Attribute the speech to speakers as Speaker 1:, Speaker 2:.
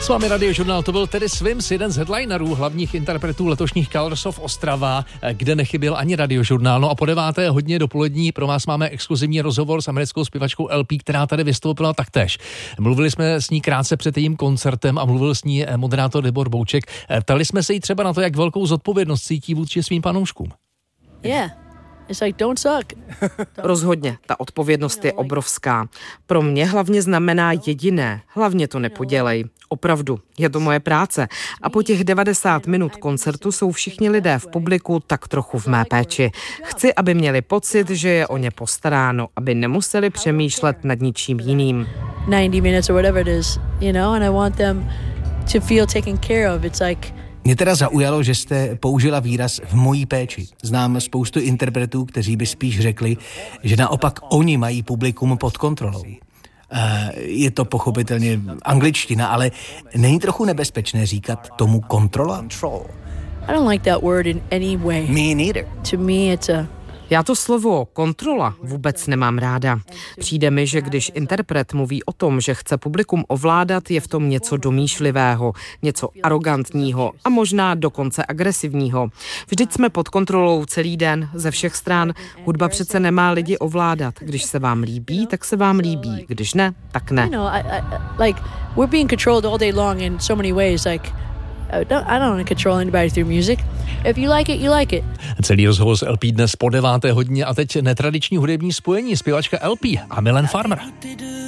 Speaker 1: S vámi Radiožurnál, to byl tedy Swims, jeden z headlinerů, hlavních interpretů letošních Colors of Ostrava, kde nechyběl ani Radiožurnál. No a po 9. hodně dopolední pro vás máme exkluzivní rozhovor s americkou zpěvačkou LP, která tady vystoupila taktéž. Mluvili jsme s ní krátce před jejím koncertem a mluvil s ní moderátor Libor Bouček. Ptali jsme se jí třeba na to, jak velkou zodpovědnost cítí vůči svým panouškům.
Speaker 2: Yeah. It's like, don't suck.
Speaker 3: Rozhodně, ta odpovědnost je obrovská. Pro mě hlavně znamená jediné, hlavně to nepodělej. Opravdu, je to moje práce. A po těch 90 minut koncertu jsou všichni lidé v publiku tak trochu v mé péči. Chci, aby měli pocit, že je o ně postaráno, aby nemuseli přemýšlet nad ničím jiným.
Speaker 2: 90 minutes or whatever it is, you know, and I want them to feel taken care of. It's like,
Speaker 4: mě teda zaujalo, že jste použila výraz v mojí péči. Znám spoustu interpretů, kteří by spíš řekli, že naopak oni mají publikum pod kontrolou. Je to pochopitelně angličtina, ale není trochu nebezpečné říkat tomu kontrola?
Speaker 2: I don't like that word in any way.
Speaker 4: Me neither.
Speaker 2: To me it's a...
Speaker 3: Já to slovo kontrola vůbec nemám ráda. Přijde mi, že když interpret mluví o tom, že chce publikum ovládat, je v tom něco domýšlivého, něco arrogantního a možná dokonce agresivního. Vždyť jsme pod kontrolou celý den, ze všech stran. Hudba přece nemá lidi ovládat. Když se vám líbí, tak se vám líbí. Když ne, tak ne.
Speaker 2: Like, we're being controlled all day long in so many ways, like... I don't want to control anybody through music. If you like it, you like it.
Speaker 1: Celý rozhovor s LP dnes po 9. hodině a teď netradiční hudební spojení, zpěvačka LP a Milan Farmer.